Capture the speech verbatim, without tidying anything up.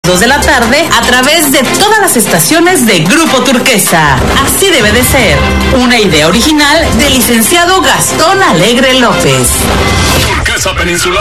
dos de la tarde a través de todas las estaciones de Grupo Turquesa. Así debe de ser. Una idea original del licenciado Gastón Alegre López. Turquesa Peninsular.